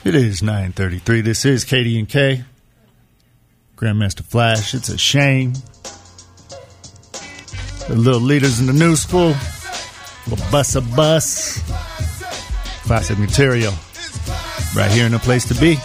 It is 9:33. This is Katie and K. Grandmaster Flash. It's a shame. The little leaders in the new school will bust a bus. Classic material. Right here in the place to be.